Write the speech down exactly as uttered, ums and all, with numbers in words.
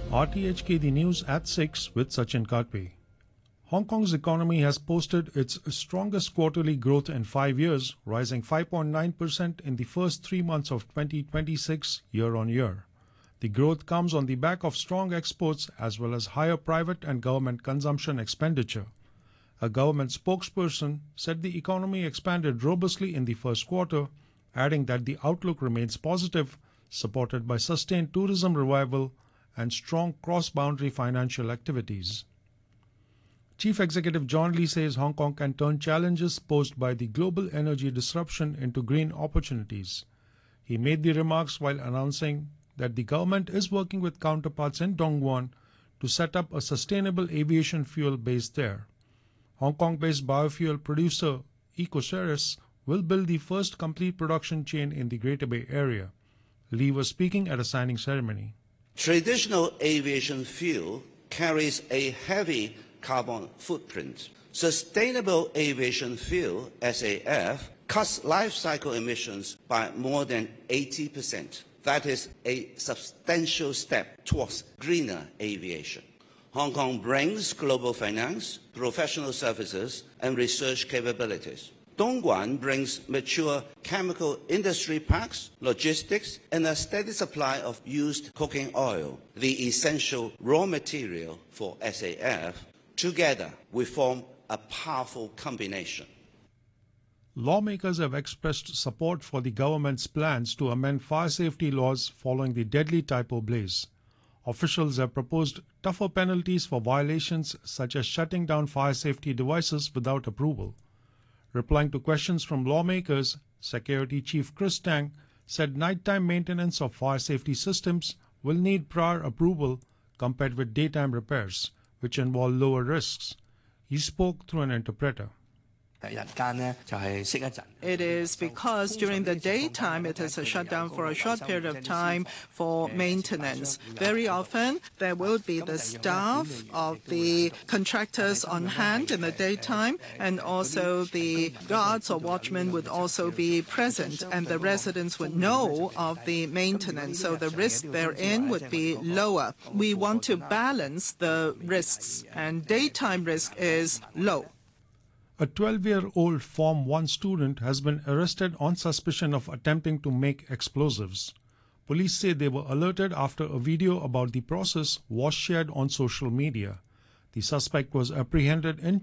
R T H K The News at six with Sachin Katwe. Hong Kong's economy has posted its strongest quarterly growth in five years, rising five point nine percent in the first three months of twenty twenty-six year-on-year. The growth comes on the back of strong exports as well as higher private and government consumption expenditure. A government spokesperson said the economy expanded robustly in the first quarter, adding that the outlook remains positive, supported by sustained tourism revival and strong cross-boundary financial activities. Chief Executive John Lee says Hong Kong can turn challenges posed by the global energy disruption into green opportunities. He made the remarks while announcing that the government is working with counterparts in Dongguan to set up a sustainable aviation fuel base there. Hong Kong-based biofuel producer Ecoceres will build the first complete production chain in the Greater Bay Area. Lee was speaking at a signing ceremony. Traditional aviation fuel carries a heavy carbon footprint. Sustainable aviation fuel, S A F, cuts life cycle emissions by more than eighty percent. That is a substantial step towards greener aviation. Hong Kong brings global finance, professional services, and research capabilities. Dongguan brings mature chemical industry parks, logistics, and a steady supply of used cooking oil, the essential raw material for S A F. Together, we form a powerful combination. Lawmakers have expressed support for the government's plans to amend fire safety laws following the deadly Taipo blaze. Officials have proposed tougher penalties for violations such as shutting down fire safety devices without approval. Replying to questions from lawmakers, Security Chief Chris Tang said nighttime maintenance of fire safety systems will need prior approval compared with daytime repairs, which involve lower risks. He spoke through an interpreter. It is because during the daytime it is a shutdown for a short period of time for maintenance. Very often there will be the staff of the contractors on hand in the daytime, and also the guards or watchmen would also be present, and the residents would know of the maintenance, so the risk therein would be lower. We want to balance the risks, and daytime risk is low. A twelve-year-old Form one student has been arrested on suspicion of attempting to make explosives. Police say they were alerted after a video about the process was shared on social media. The suspect was apprehended in